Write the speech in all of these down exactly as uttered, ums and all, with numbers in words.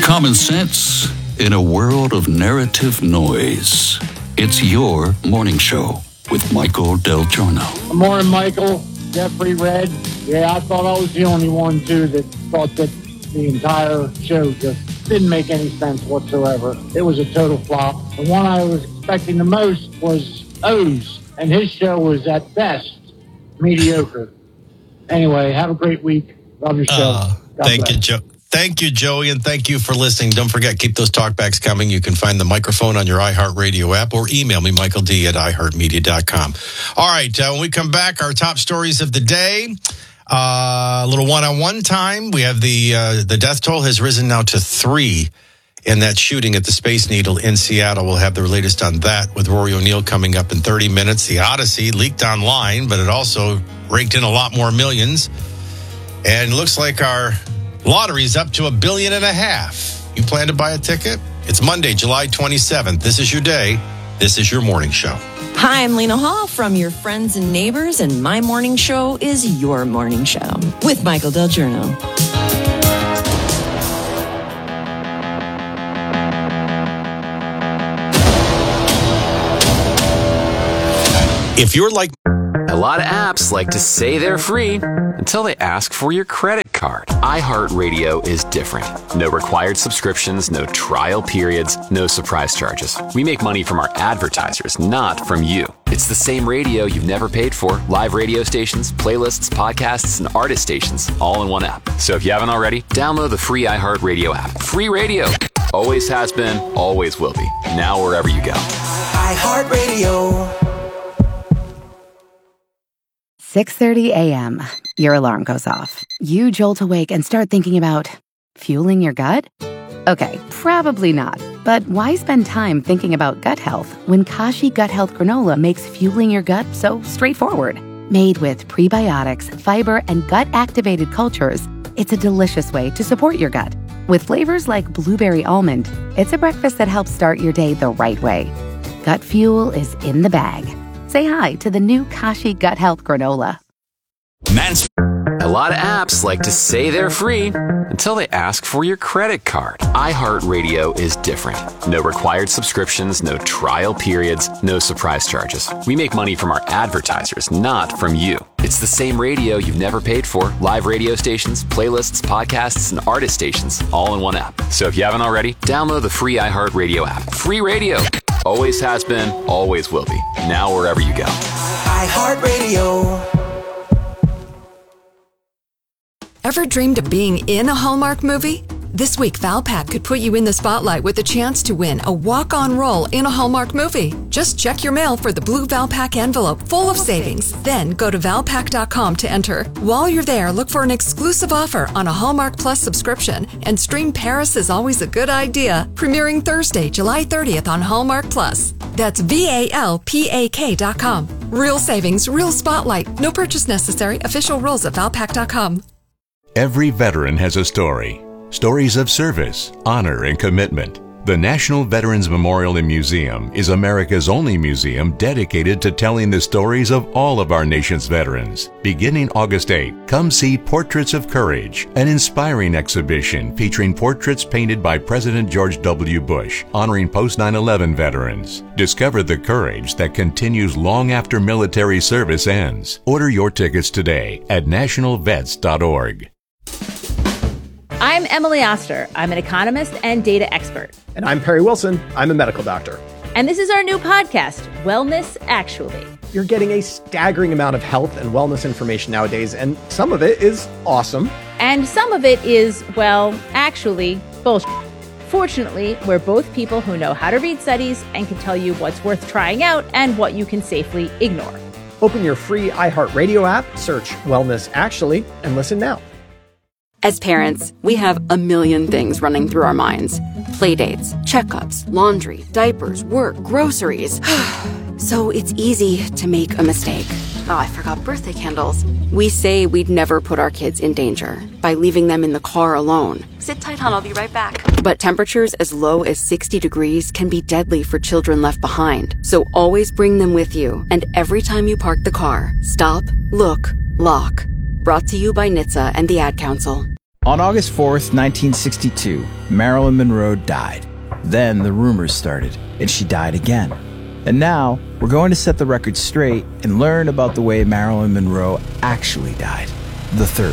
Common sense in a world of narrative noise. It's your morning show with Michael Del Giorno. Good morning, Michael. Jeffrey Red. Yeah, I thought I was the only one, too, that thought that the entire show just didn't make any sense whatsoever. It was a total flop. The one I was expecting the most was O's, and his show was, at best, mediocre. Anyway, have a great week. Love your show. Uh, thank bless. you, Joe. Thank you, Joey, and thank you for listening. Don't forget, keep those talkbacks coming. You can find the microphone on your iHeartRadio app or email me, Michael D at i heart media dot com. All right, uh, when we come back, our top stories of the day. Uh, a little one-on-one time. We have the uh, the death toll has risen now to three in that shooting at the Space Needle in Seattle. We'll have the latest on that with Rory O'Neill coming up in thirty minutes. The Odyssey leaked online, but it also raked in a lot more millions. And looks like our lottery's up to a billion and a half. You plan to buy a ticket? It's Monday, July twenty-seventh. This is your day. This is your morning show. Hi, I'm Lena Hall from your friends and neighbors, and my morning show is your morning show with Michael Del Giorno. If you're like... A lot of apps like to say they're free until they ask for your credit card. iHeartRadio is different. No required subscriptions, no trial periods, no surprise charges. We make money from our advertisers, not from you. It's the same radio you've never paid for. Live radio stations, playlists, podcasts, and artist stations, all in one app. So if you haven't already, download the free iHeartRadio app. Free radio. Always has been, always will be. Now wherever you go. iHeartRadio. six thirty a.m. Your alarm goes off. You jolt awake and start thinking about fueling your gut? Okay, probably not. But why spend time thinking about gut health when Kashi Gut Health Granola makes fueling your gut so straightforward? Made with prebiotics, fiber, and gut-activated cultures, it's a delicious way to support your gut. With flavors like blueberry almond, it's a breakfast that helps start your day the right way. Gut fuel is in the bag. Say hi to the new Kashi Gut Health Granola. Mans- A lot of apps like to say they're free until they ask for your credit card. iHeartRadio is different. No required subscriptions, no trial periods, no surprise charges. We make money from our advertisers, not from you. It's the same radio you've never paid for. Live radio stations, playlists, podcasts, and artist stations, all in one app. So if you haven't already, download the free iHeartRadio app. Free radio. Always has been, always will be. Now wherever you go. iHeartRadio. Ever dreamed of being in a Hallmark movie? This week, Valpak could put you in the spotlight with a chance to win a walk-on role in a Hallmark movie. Just check your mail for the blue Valpak envelope full of savings. Then go to valpak dot com to enter. While you're there, look for an exclusive offer on a Hallmark Plus subscription and stream Paris is Always a Good Idea, premiering Thursday, July thirtieth on Hallmark Plus. That's V A L P A K dot com. Real savings, real spotlight. No purchase necessary. Official rules at valpak dot com. Every veteran has a story. Stories of service, honor, and commitment. The National Veterans Memorial and Museum is America's only museum dedicated to telling the stories of all of our nation's veterans. Beginning August eighth, come see Portraits of Courage, an inspiring exhibition featuring portraits painted by President George W. Bush, honoring post nine eleven veterans. Discover the courage that continues long after military service ends. Order your tickets today at national vets dot org. I'm Emily Oster. I'm an economist and data expert. And I'm Perry Wilson. I'm a medical doctor. And this is our new podcast, Wellness Actually. You're getting a staggering amount of health and wellness information nowadays, and some of it is awesome. And some of it is, well, actually, bullshit. Fortunately, we're both people who know how to read studies and can tell you what's worth trying out and what you can safely ignore. Open your free iHeartRadio app, search Wellness Actually, and listen now. As parents, we have a million things running through our minds. Playdates, checkups, laundry, diapers, work, groceries. So it's easy to make a mistake. Oh, I forgot birthday candles. We say we'd never put our kids in danger by leaving them in the car alone. Sit tight, hon, I'll be right back. But temperatures as low as sixty degrees can be deadly for children left behind. So always bring them with you. And every time you park the car, stop, look, lock. Brought to you by N H T S A and the Ad Council. On August fourth, nineteen sixty-two, Marilyn Monroe died. Then the rumors started, and she died again. And now, we're going to set the record straight and learn about the way Marilyn Monroe actually died, the third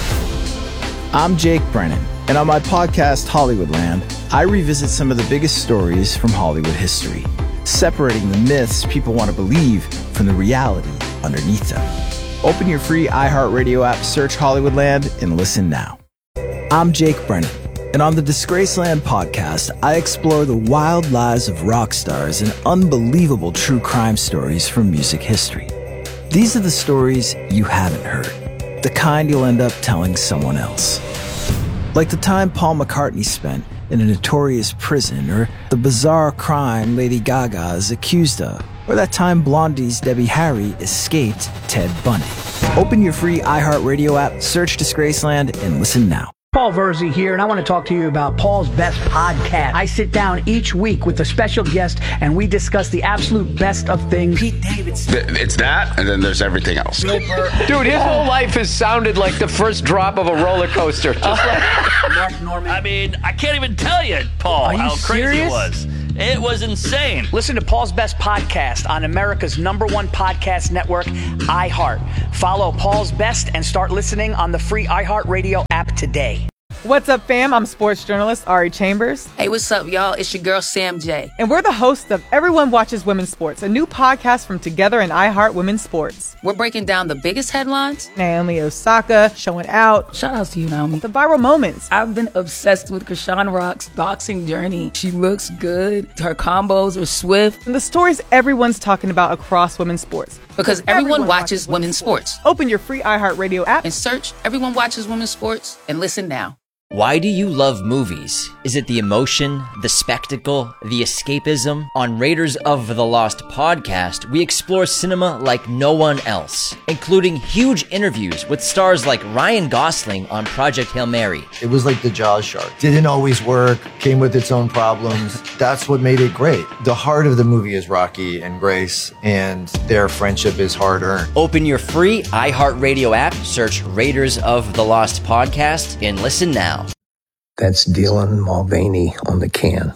way. I'm Jake Brennan, and on my podcast, Hollywoodland, I revisit some of the biggest stories from Hollywood history, separating the myths people want to believe from the reality underneath them. Open your free iHeartRadio app, search Hollywoodland, and listen now. I'm Jake Brennan, and on the Disgraceland podcast, I explore the wild lives of rock stars and unbelievable true crime stories from music history. These are the stories you haven't heard, the kind you'll end up telling someone else. Like the time Paul McCartney spent in a notorious prison, or the bizarre crime Lady Gaga is accused of, or that time Blondie's Debbie Harry escaped Ted Bundy. Open your free iHeartRadio app, search Disgraceland, and listen now. Paul Verzi here, and I want to talk to you about Paul's Best Podcast. I sit down each week with a special guest, and we discuss the absolute best of things. Pete Davidson. It's that, and then there's everything else. Dude, his whole life has sounded like the first drop of a roller coaster. Just like Mark Norman. I mean, I can't even tell you, Paul, Are you how crazy serious? it was. It was insane. Listen to Paul's Best Podcast on America's number one podcast network, iHeart. Follow Paul's Best and start listening on the free iHeartRadio app today. What's up, fam? I'm sports journalist Ari Chambers. Hey, what's up, y'all? It's your girl, Sam J. And we're the hosts of Everyone Watches Women's Sports, a new podcast from Together and iHeart Women's Sports. We're breaking down the biggest headlines. Naomi Osaka showing out. Shout out to you, Naomi. The viral moments. I've been obsessed with Krishan Rock's boxing journey. She looks good. Her combos are swift. And the stories everyone's talking about across women's sports. Because everyone, everyone watches, watches women's sports. sports. Open your free iHeartRadio app and search Everyone Watches Women's Sports and listen now. Why do you love movies? Is it the emotion, the spectacle, the escapism? On Raiders of the Lost podcast, we explore cinema like no one else, including huge interviews with stars like Ryan Gosling on Project Hail Mary. It was like the Jaws shark. Didn't always work, came with its own problems. That's what made it great. The heart of the movie is Rocky and Grace, and their friendship is hard-earned. Open your free iHeartRadio app, search Raiders of the Lost podcast, and listen now. That's Dylan Mulvaney on the can.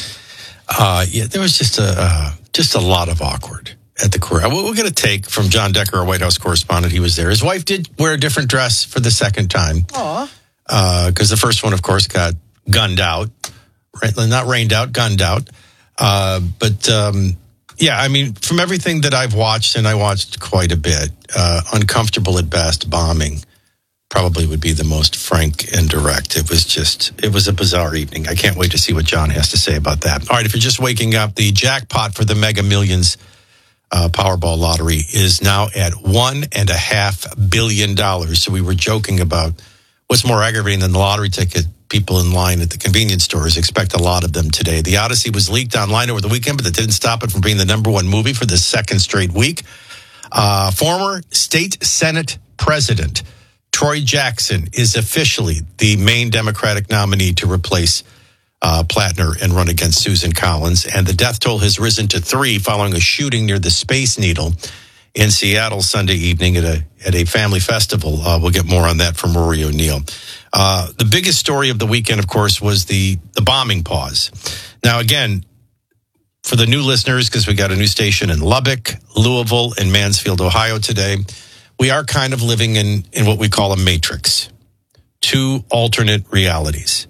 Uh, yeah, there was just a uh, just a lot of awkward at the career. We're going to take from John Decker, our White House correspondent. He was there. His wife did wear a different dress for the second time. Aw. Because uh, the first one, of course, got gunned out. Not rained out, gunned out. Uh, but, um, yeah, I mean, from everything that I've watched, and I watched quite a bit, uh, uncomfortable at best, bombing probably would be the most frank and direct. It was just, it was a bizarre evening. I can't wait to see what John has to say about that. All right, if you're just waking up, the jackpot for the Mega Millions uh, Powerball lottery is now at one and a half billion dollars. So we were joking about what's more aggravating than the lottery ticket. People in line at the convenience stores expect a lot of them today. The Odyssey was leaked online over the weekend, but that didn't stop it from being the number one movie for the second straight week. Uh, former state Senate president Troy Jackson is officially the main Democratic nominee to replace uh, Plattner and run against Susan Collins. And the death toll has risen to three following a shooting near the Space Needle in Seattle Sunday evening at a at a family festival. Uh, we'll get more on that from Rory O'Neill. Uh, the biggest story of the weekend, of course, was the, the bombing pause. Now, again, for the new listeners, because we got a new station in Lubbock, Louisville, and Mansfield, Ohio today, we are kind of living in, in what we call a matrix, two alternate realities.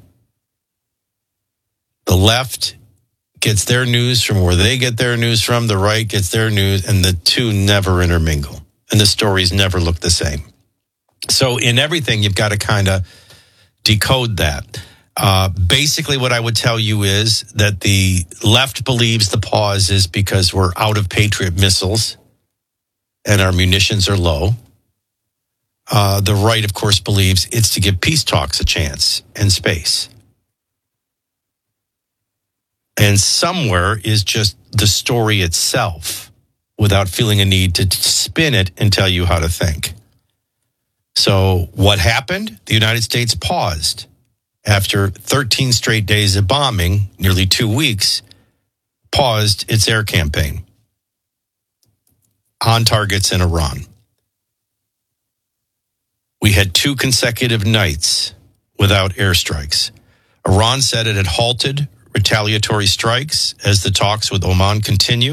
The left gets their news from where they get their news from, the right gets their news, and the two never intermingle, and the stories never look the same. So in everything, you've got to kind of decode that. Uh, basically, what I would tell you is that the left believes the pause is because we're out of Patriot missiles and our munitions are low. Uh, the right, of course, believes it's to give peace talks a chance and space. And somewhere is just the story itself without feeling a need to spin it and tell you how to think. So what happened? The United States paused after thirteen straight days of bombing, nearly two weeks, paused its air campaign on targets in Iran. We had two consecutive nights without airstrikes. Iran said it had halted retaliatory strikes as the talks with Oman continue.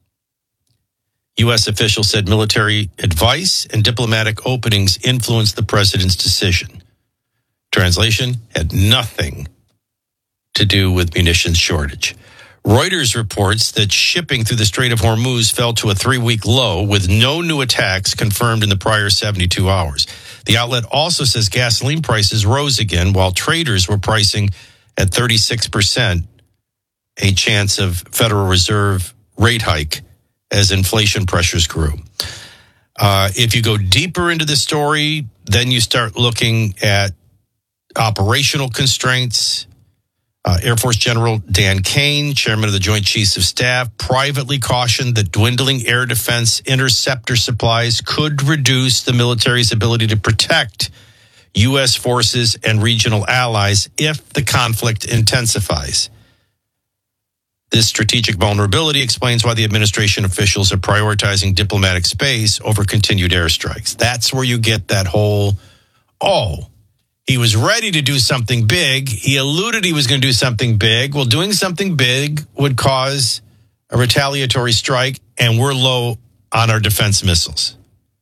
U S officials said military advice and diplomatic openings influenced the president's decision. Translation, had nothing to do with munitions shortage. Reuters reports that shipping through the Strait of Hormuz fell to a three-week low with no new attacks confirmed in the prior seventy-two hours. The outlet also says gasoline prices rose again while traders were pricing at thirty-six percent a chance of Federal Reserve rate hike as inflation pressures grew. Uh, if you go deeper into the story, then you start looking at operational constraints. Uh, Air Force General Dan Kane, chairman of the Joint Chiefs of Staff, privately cautioned that dwindling air defense interceptor supplies could reduce the military's ability to protect U S forces and regional allies if the conflict intensifies. This strategic vulnerability explains why the administration officials are prioritizing diplomatic space over continued airstrikes. That's where you get that whole, oh, he was ready to do something big. He alluded he was going to do something big. Well, doing something big would cause a retaliatory strike, and we're low on our defense missiles.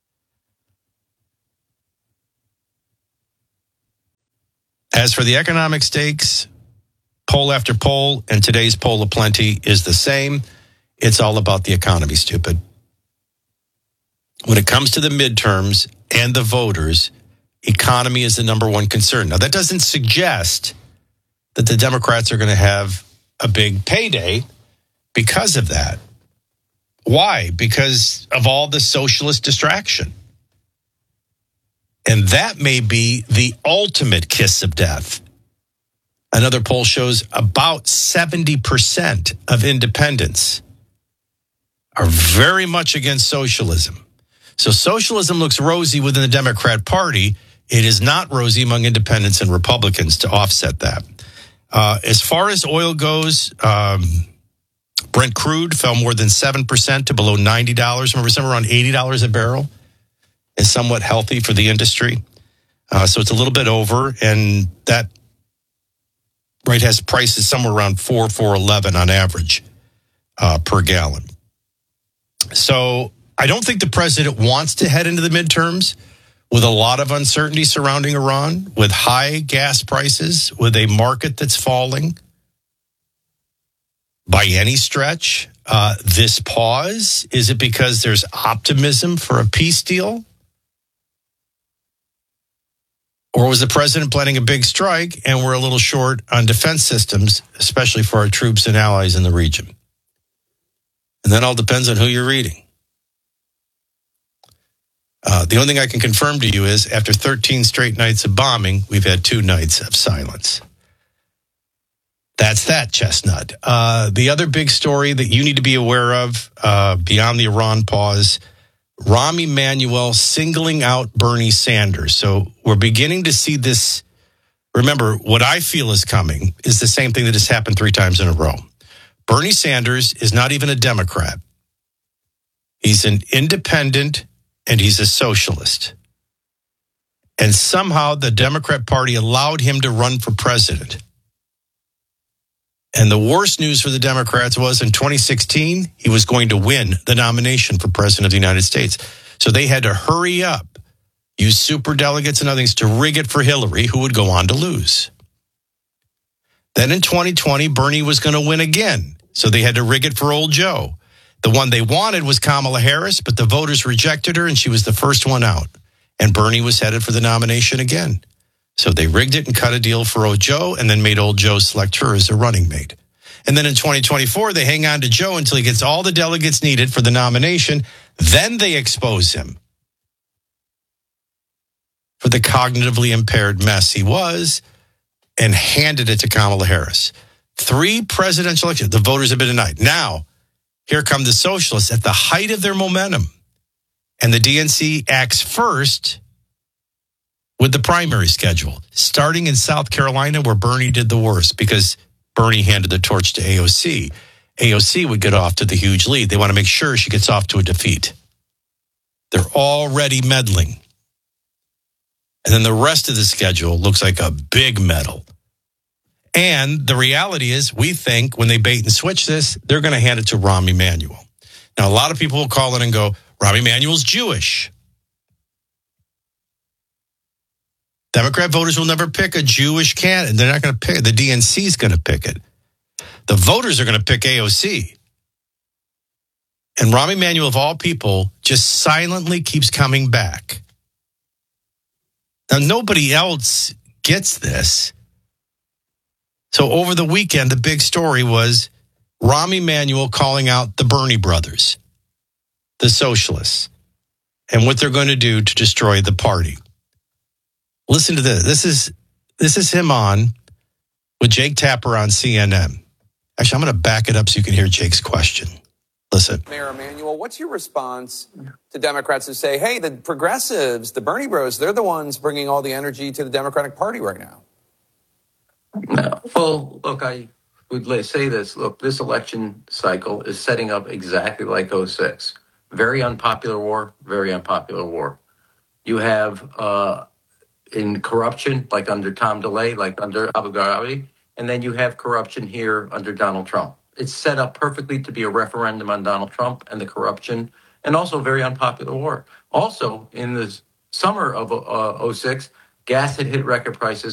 As for the economic stakes, poll after poll, and today's poll of plenty is the same. It's all about the economy, stupid. When it comes to the midterms and the voters, economy is the number one concern. Now, that doesn't suggest that the Democrats are going to have a big payday because of that. Why? Because of all the socialist distraction. And that may be the ultimate kiss of death. Another poll shows about seventy percent of independents are very much against socialism. So socialism looks rosy within the Democrat Party. It is not rosy among independents and Republicans to offset that. Uh, as far as oil goes, um, Brent crude fell more than seven percent to below ninety dollars. Remember, somewhere around eighty dollars a barrel is somewhat healthy for the industry. Uh, so it's a little bit over, and that rate has prices somewhere around four, four eleven on average uh, per gallon. So I don't think the president wants to head into the midterms with a lot of uncertainty surrounding Iran, with high gas prices, with a market that's falling. By any stretch, uh, this pause, is it because there's optimism for a peace deal? Or was the president planning a big strike and we're a little short on defense systems, especially for our troops and allies in the region? And that all depends on who you're reading. Uh, the only thing I can confirm to you is after thirteen straight nights of bombing, we've had two nights of silence. That's that, Chestnut. Uh, the other big story that you need to be aware of uh, beyond the Iran pause, Rahm Emanuel singling out Bernie Sanders. So we're beginning to see this. Remember, what I feel is coming is the same thing that has happened three times in a row. Bernie Sanders is not even a Democrat. He's an independent and he's a socialist. And somehow the Democrat Party allowed him to run for president. And the worst news for the Democrats was in twenty sixteen, he was going to win the nomination for president of the United States. So they had to hurry up, use superdelegates and other things to rig it for Hillary, who would go on to lose. Then in twenty twenty, Bernie was going to win again. So they had to rig it for old Joe. The one they wanted was Kamala Harris, but the voters rejected her and she was the first one out. And Bernie was headed for the nomination again. So they rigged it and cut a deal for old Joe and then made old Joe select her as a running mate. And then in twenty twenty-four, they hang on to Joe until he gets all the delegates needed for the nomination. Then they expose him for the cognitively impaired mess he was and handed it to Kamala Harris. Three presidential elections. The voters have been denied. Now, here come the socialists at the height of their momentum. And the D N C acts first with the primary schedule, starting in South Carolina where Bernie did the worst because Bernie handed the torch to A O C. A O C would get off to the huge lead. They want to make sure she gets off to a defeat. They're already meddling. And then the rest of the schedule looks like a big medal. And the reality is, we think when they bait and switch this, they're going to hand it to Rahm Emanuel. Now, a lot of people will call in and go, Rahm Emanuel's Jewish. Democrat voters will never pick a Jewish candidate. They're not going to pick it. The D N C is going to pick it. The voters are going to pick A O C. And Rahm Emanuel, of all people, just silently keeps coming back. Now, nobody else gets this. So over the weekend, the big story was Rahm Emanuel calling out the Bernie brothers, the socialists, and what they're going to do to destroy the party. Listen to this. This is this is him on with Jake Tapper on C N N. Actually, I'm going to back it up so you can hear Jake's question. Listen. Mayor Emanuel, what's your response to Democrats who say, hey, the progressives, the Bernie bros, they're the ones bringing all the energy to the Democratic Party right now? No. Well, look, I would say this. Look, this election cycle is setting up exactly like oh six. Very unpopular war, very unpopular war. You have... Uh, in corruption, like under Tom DeLay, like under Abu Ghraib, and then you have corruption here under Donald Trump. It's set up perfectly to be a referendum on Donald Trump and the corruption, and also a very unpopular war. Also, in the summer of uh, oh six, gas had hit record prices.